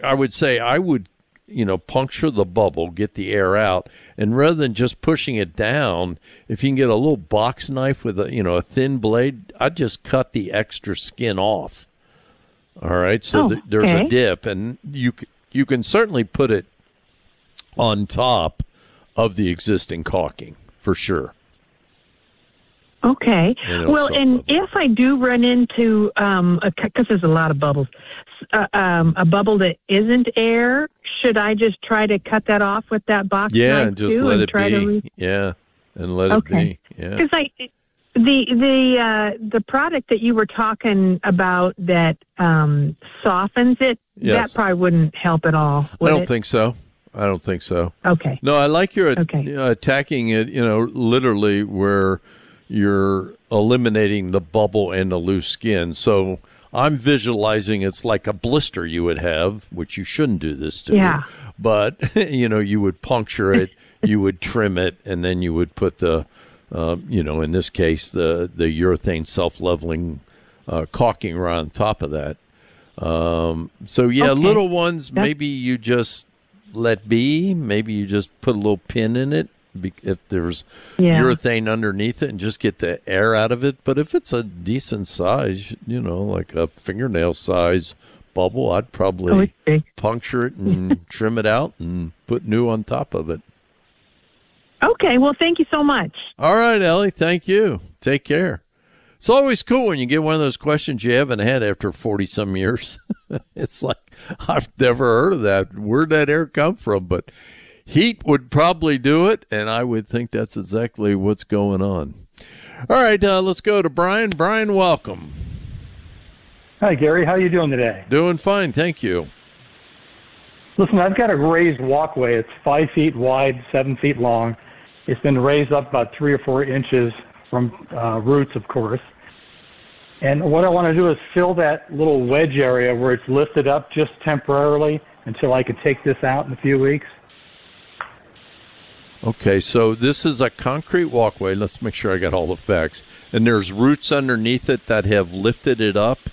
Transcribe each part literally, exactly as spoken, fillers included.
I would say I would, you know, puncture the bubble, get the air out, and rather than just pushing it down, if you can get a little box knife with a, you know, a thin blade, I'd just cut the extra skin off. All right, so oh, th- there's okay. a dip, and you c- you can certainly put it on top of the existing caulking for sure. Okay. And Well, and if I do run into, um, because there's a lot of bubbles, uh, um, a bubble that isn't air, should I just try to cut that off with that box yeah, knife and just too, let and it try be. to re- yeah, and let okay. it be. Yeah. Because I, the the uh, the product that you were talking about that um, softens it, Yes. that probably wouldn't help at all. I would don't it? think so. I don't think so. Okay. No, I like your Okay. you know, attacking it, you know, literally where you're eliminating the bubble and the loose skin. So I'm visualizing it's like a blister you would have, which you shouldn't do this to. Yeah. But, you know, you would puncture it, you would trim it, and then you would put the, uh, you know, in this case, the, the urethane self-leveling uh, caulking right on top of that. Um, so, yeah, Okay. little ones, That's- maybe you just let be. Maybe you just put a little pin in it be- if there's Yeah. urethane underneath it and just get the air out of it. But if it's a decent size, you know, like a fingernail size bubble, I'd Oh, probably it's big. puncture it and trim it out and put new on top of it. Okay. Well, thank you so much. All right, Ellie. Thank you. Take care. It's always cool when you get one of those questions you haven't had after forty-some years. It's like, I've never heard of that. Where'd that air come from? But heat would probably do it, and I would think that's exactly what's going on. All right, uh, let's go to Brian. Brian, welcome. Hi, Gary. How you doing today? Doing fine, thank you. Listen, I've got a raised walkway. It's five feet wide, seven feet long. It's been raised up about three or four inches from uh, roots, of course. And what I want to do is fill that little wedge area where it's lifted up just temporarily until I can take this out in a few weeks. Okay, so this is a concrete walkway. Let's make sure I got all the facts. And there's roots underneath it that have lifted it up?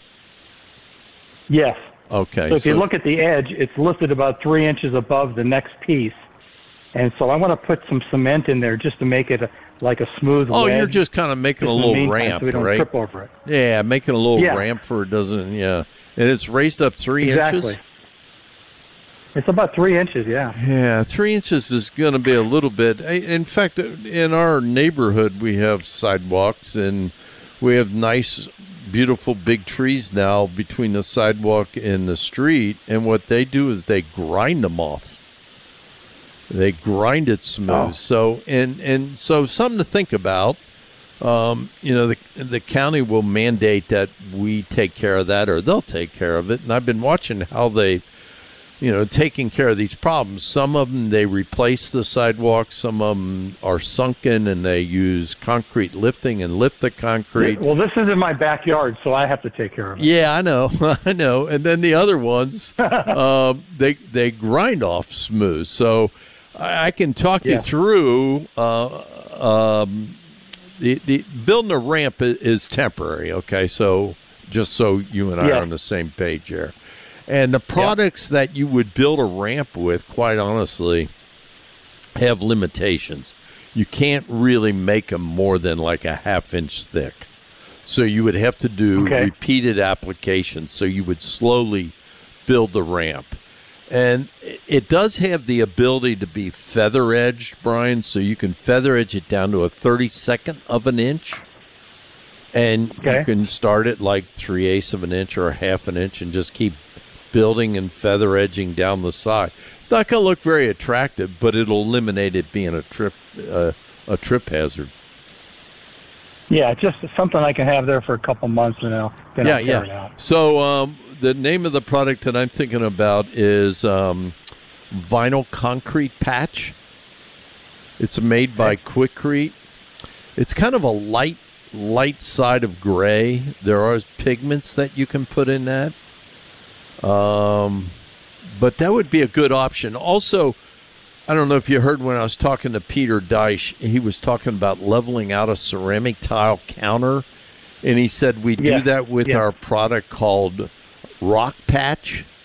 Yes. Okay. So if you look at the edge, it's lifted about three inches above the next piece. And so I want to put some cement in there just to make it a, like a smooth Oh, wedge. you're just kind of making a in the little meantime, ramp, so we don't right? trip over it. Yeah, making a little Yeah. ramp for it doesn't, yeah. And it's raised up three Exactly. inches? It's about three inches, yeah. Yeah, three inches is going to be a little bit. In fact, in our neighborhood, we have sidewalks and we have nice, beautiful big trees now between the sidewalk and the street. And what they do is they grind them off. They grind it smooth. Oh. So and and so something to think about. Um, you know, the the county will mandate that we take care of that, or they'll take care of it. And I've been watching how they, you know, taking care of these problems. Some of them, they replace the sidewalks. Some of them are sunken, and they use concrete lifting and lift the concrete. Well, this is in my backyard, so I have to take care of it. Yeah, I know, I know. And then the other ones, um, they they grind off smooth. So I, I can talk Yeah. you through. Uh, um, the the building a ramp is, is temporary. Okay, so just so you and I Yeah. are on the same page here. And the products that you would build a ramp with, quite honestly, have limitations. You can't really make them more than like a half inch thick. So you would have to do Okay. repeated applications. So you would slowly build the ramp. And it does have the ability to be feather edged, Brian, so you can feather edge it down to a thirty-second of an inch. And Okay. you can start it like three-eighths of an inch or a half an inch and just keep building and feather edging down the side. It's not going to look very attractive, but it'll eliminate it being a trip uh, a trip hazard. Yeah, just something I can have there for a couple months and I'll, then yeah, I'll tear it yeah. out. So um, the name of the product that I'm thinking about is um, Vinyl Concrete Patch. It's made by Quikrete. It's kind of a light, light side of gray. There are pigments that you can put in that. Um, but that would be a good option. Also, I don't know if you heard when I was talking to Peter Deich, he was talking about leveling out a ceramic tile counter. And he said we do Yeah, that with yeah. our product called Rock Patch.